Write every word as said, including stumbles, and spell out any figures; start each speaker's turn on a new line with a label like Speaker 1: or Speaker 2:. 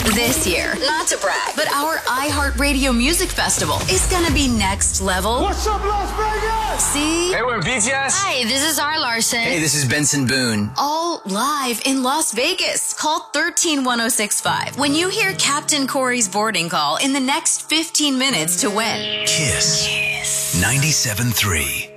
Speaker 1: This year, not to brag, but our iHeartRadio Music Festival is gonna be next level.
Speaker 2: What's up, Las Vegas?
Speaker 1: See?
Speaker 3: Hey, we're B T S.
Speaker 1: Hi, this is R. Larson.
Speaker 4: Hey, this is Benson Boone.
Speaker 1: All live in Las Vegas. Call one three one oh six five when you hear Captain Corey's boarding call in the next fifteen minutes to win.
Speaker 5: Kiss.
Speaker 1: Kiss.
Speaker 5: ninety-seven point three.